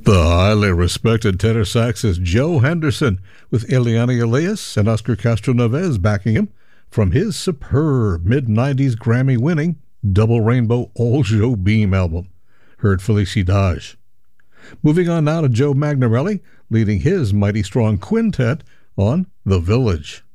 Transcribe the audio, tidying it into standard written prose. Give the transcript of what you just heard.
The highly respected tenor saxist Joe Henderson, with Eliana Elias and Oscar Castro Neves backing him, from his superb mid-90s Grammy-winning Double Rainbow All Joe Beam album. Heard Felicidade. Moving on now to Joe Magnarelli, leading his mighty strong quintet on The Village.